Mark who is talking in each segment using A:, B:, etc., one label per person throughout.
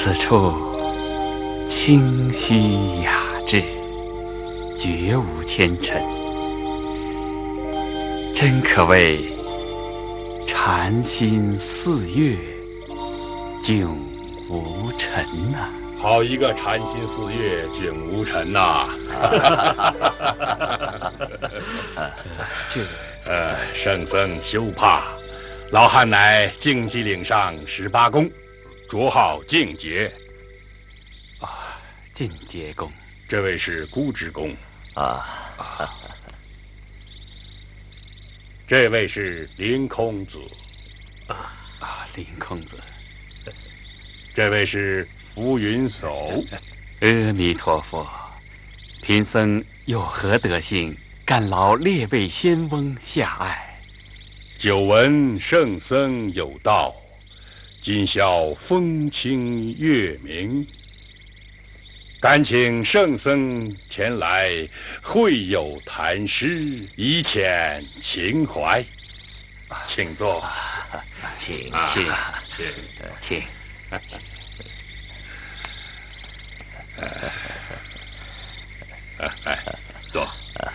A: 此处清虚雅致，绝无纤尘，真可谓禅心似月，迥无尘呐！
B: 好一个禅心似月，迥无尘呐！圣僧休怕，老汉乃净极岭上18公，绰号净节。
A: 净节公，
B: 这位是孤之公
C: 啊。
B: 这位是林空子
A: 林空子。
B: 这位是浮云叟。
A: 阿弥陀佛，贫僧有何德行，敢劳列位仙翁下爱？
B: 久闻圣僧有道，今宵风清月明，敢请圣僧前来会友谈诗，以遣情怀。请坐。
A: 请。
B: 坐。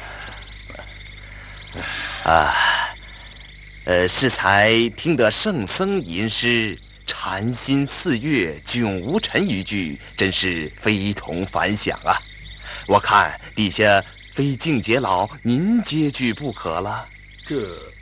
C: 适才听得圣僧吟诗“禅心似月，迥无尘”一句，真是非同凡响啊！我看地下非净节老您接句不可了。
B: 这